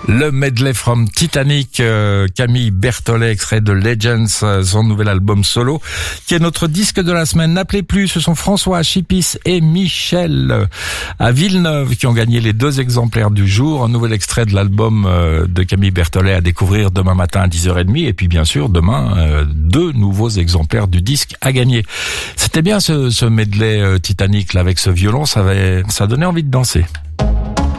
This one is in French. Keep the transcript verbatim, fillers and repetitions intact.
Le medley from Titanic, euh, Camille Berthollet, extrait de Legends, euh, son nouvel album solo, qui est notre disque de la semaine. N'appelez plus, ce sont François Chipis et Michel euh, à Villeneuve qui ont gagné les deux exemplaires du jour. Un nouvel extrait de l'album euh, de Camille Berthollet à découvrir demain matin à dix heures trente. Et puis bien sûr, demain, euh, deux nouveaux exemplaires du disque à gagner. C'était bien ce, ce medley euh, Titanic là avec ce violon, ça avait, ça donnait envie de danser.